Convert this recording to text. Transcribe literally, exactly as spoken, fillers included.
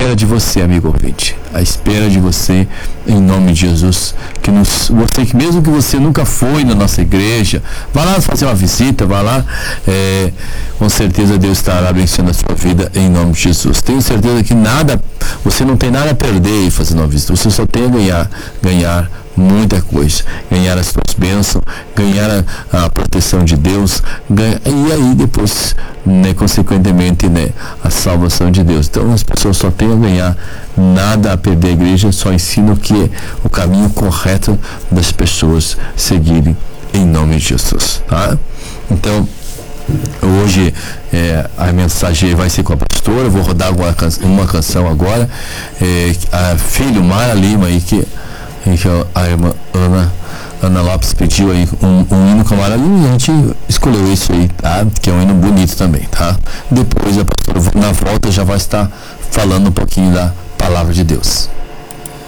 espera de você, amigo ouvinte, à espera de você, em nome de Jesus, que nos, você, que mesmo que você nunca foi na nossa igreja, vá lá fazer uma visita, vá lá, é, com certeza Deus estará abençoando a sua vida, em nome de Jesus. Tenho certeza que nada, você não tem nada a perder fazendo uma visita, você só tem a ganhar, ganhar muita coisa, ganhar as suas bênçãos, ganhar a, a proteção de Deus, ganha, e aí depois, né, consequentemente, né, a salvação de Deus. Então as pessoas só têm a ganhar, nada a perder. A igreja só ensina o que é o caminho correto das pessoas seguirem, em nome de Jesus, tá? Então hoje é, a mensagem vai ser com a pastora. Eu vou rodar uma, uma canção agora, é, a filho Mara Lima aí, que que a irmã Ana, Ana Lopes pediu aí um, um hino com a Mara Lima, e a gente escolheu isso aí, tá? Que é um hino bonito também, tá? Depois a pastora, na volta, já vai estar falando um pouquinho da palavra de Deus.